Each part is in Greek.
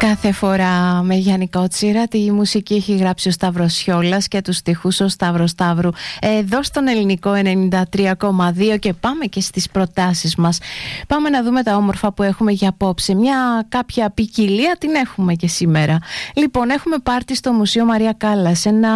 Κάθε φορά με Γιάννη Κότσιρα. Τη μουσική έχει γράψει ο Σταύρος Σιόλας και τους στιχούς ο Σταύρος Σταύρου εδώ στον Ελληνικό 93,2. Και πάμε και στις προτάσεις μας. Πάμε να δούμε τα όμορφα που έχουμε για απόψε. Κάποια ποικιλία την έχουμε και σήμερα. Λοιπόν, έχουμε πάρτι στο Μουσείο Μαρία Κάλλας, ένα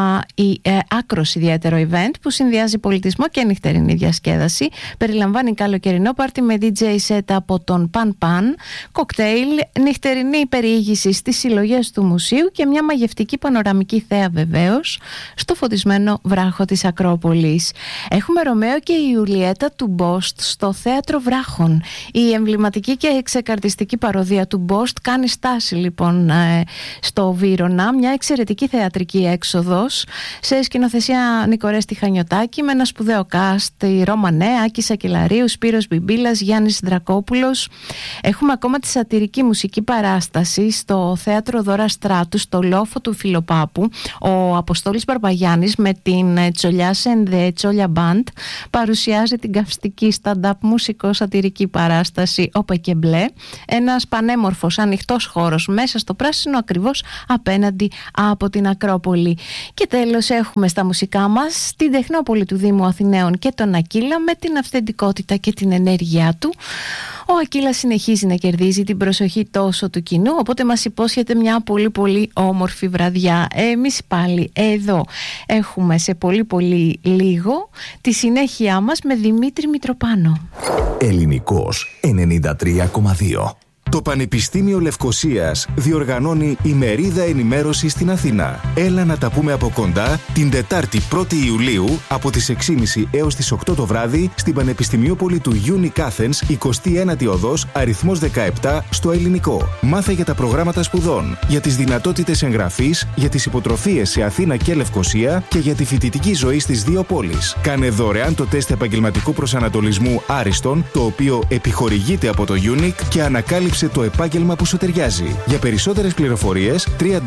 άκρος ιδιαίτερο event που συνδυάζει πολιτισμό και νυχτερινή διασκέδαση. Περιλαμβάνει καλοκαιρινό πάρτι με DJ set από τον Pan Pan, κοκτέιλ, νυχτερινή περιήγηση στις συλλογές του μουσείου και μια μαγευτική πανοραμική θέα βεβαίως στο φωτισμένο βράχο της Ακρόπολης. Έχουμε Ρωμαίο και η Ιουλιέτα του Μπόστ στο Θέατρο Βράχων. Η εμβληματική και ξεκαρτιστική παροδία του Μπόστ κάνει στάση λοιπόν στο Βύρωνα, μια εξαιρετική θεατρική έξοδος σε σκηνοθεσία Νικορέστη Χανιωτάκη με ένα σπουδαίο cast, η Ρώμα Νέα, Άκη Σακελαρίου, Σπύρος Μπιμπίλας, Γιάννης Δρακόπουλος. Έχουμε ακόμα τη σατιρική μουσική παράσταση στο Θέατρο Δώρα Στράτου στο Λόφο του Φιλοπάπου. Ο Αποστόλης Μπαρμπαγιάννης με την Τσολιάς and the Τσόλια Band παρουσιάζει την καυστική stand-up μουσικό-σατιρική παράσταση Όπα και Μπλε, ένας πανέμορφος ανοιχτός χώρος μέσα στο πράσινο ακριβώς απέναντι από την Ακρόπολη. Και τέλος έχουμε στα μουσικά μας την Τεχνόπολη του Δήμου Αθηναίων και τον Ακύλα με την αυθεντικότητα και την ενέργειά του. Ο Ακύλας συνεχίζει να κερδίζει την προσοχή τόσο του κοινού, οπότε μας υπόσχεται μια πολύ πολύ όμορφη βραδιά. Εμείς πάλι εδώ έχουμε σε πολύ πολύ λίγο τη συνέχεια μας με Δημήτρη Μητροπάνο. Ελληνικός 93,2. Το Πανεπιστήμιο Λευκωσίας διοργανώνει ημερίδα ενημέρωση στην Αθήνα. Έλα να τα πούμε από κοντά την Τετάρτη 1η Ιουλίου από τις 6.30 έως τις 8 το βράδυ στην Πανεπιστημιόπολη του Unic Athens, 29η οδός, αριθμός 17 στο Ελληνικό. Μάθε για τα προγράμματα σπουδών, για τις δυνατότητες εγγραφής, για τις υποτροφίες σε Αθήνα και Λευκωσία και για τη φοιτητική ζωή στις δύο πόλεις. Κάνε δωρεάν το τεστ επαγγελματικού προσανατολισμού Άριστον, το οποίο επιχορηγείται από το Unic και ανακάλυψε το επάγγελμα που σου ταιριάζει. Για περισσότερες πληροφορίες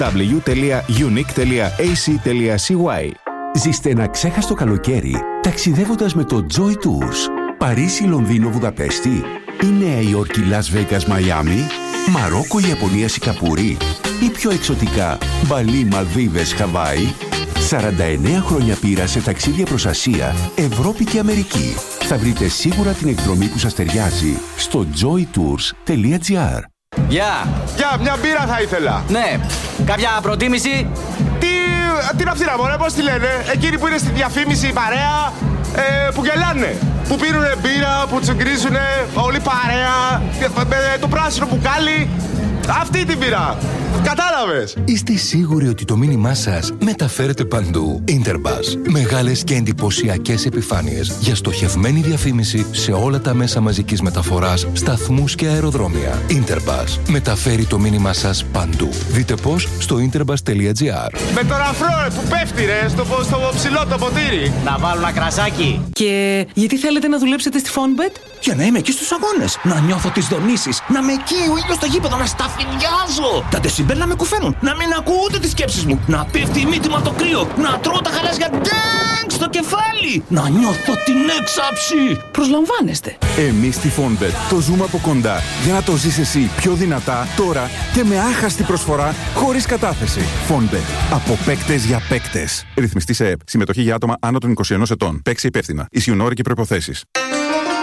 www.unic.ac.cy. Ζήστε ένα ξέχαστο καλοκαίρι ταξιδεύοντας με το Joy Tours. Παρίσι, Λονδίνο, Βουδαπέστη ή Νέα Υόρκη, Las Vegas, Μαϊάμι, Μαρόκο, Ιαπωνία, Σιγκαπούρη ή πιο εξωτικά Μπαλί, Μαλδίβες, Χαβάη. 49 χρόνια πείρα σε ταξίδια προς Ασία, Ευρώπη και Αμερική. Θα βρείτε σίγουρα την εκδρομή που σας ταιριάζει στο joytours.gr. Γεια! Γεια, μια μπύρα θα ήθελα. Ναι, κάποια προτίμηση? Τι είναι αυτή να μωρέ, πώς τη λένε? Εκείνοι που είναι στη διαφήμιση η παρέα, που γελάνε. Που πίνουνε μπύρα, που τσουγκρίζουνε, όλη παρέα, με το πράσινο μπουκάλι. Αυτή την πήρα. Κατάλαβες. Είστε σίγουροι ότι το μήνυμά σας μεταφέρετε παντού? Interbus. Μεγάλες και εντυπωσιακές επιφάνειες για στοχευμένη διαφήμιση σε όλα τα μέσα μαζικής μεταφοράς, σταθμούς και αεροδρόμια. Interbus. Μεταφέρει το μήνυμά σας παντού. Δείτε πώς στο interbus.gr. Με τον αφρό που πέφτει ρε, στο ψηλό το ποτήρι. Να βάλω ένα κρασάκι. Και γιατί θέλετε να δουλέψετε στη Fonbet? Για να είμαι εκεί στους αγώνες, να νιώθω τις δονήσεις, να με εκεί ο ήλιος στο γήπεδο, να σταφυλιάζω. Τα ντεσιμπέλ να με κουφαίνουν, να μην ακούω ούτε τις σκέψεις μου, να πέφτει η μύτη μου από το κρύο, να τρώω τα χαλάζια ντέγκ στο κεφάλι, να νιώθω την έξαψη. Προσλαμβάνεστε. Εμείς στη Fonbet το ζούμε από κοντά για να το ζεις εσύ πιο δυνατά τώρα και με άχαστη προσφορά χωρίς κατάθεση. Fonbet. Από παίκτες για παίκτες. Ρυθμιστή σε ΕΕΠ. Συμμετοχή για άτομα άνω των 21 ετών. Παίξε υπεύθυνα. Ισιουν όροι και προϋποθέσεις.